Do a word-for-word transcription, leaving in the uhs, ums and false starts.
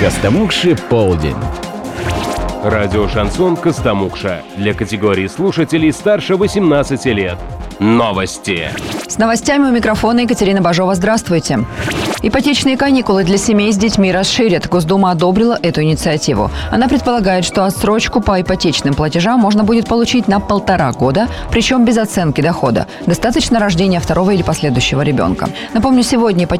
Костомукши полдень. Радио «Шансон Костомукша». Для категории слушателей старше восемнадцати лет. Новости. С новостями у микрофона Екатерина Бажова. Здравствуйте. Ипотечные каникулы для семей с детьми расширят. Госдума одобрила эту инициативу. Она предполагает, что отсрочку по ипотечным платежам можно будет получить на полтора года, причем без оценки дохода. Достаточно рождения второго или последующего ребенка. Напомню, сегодня ипотечные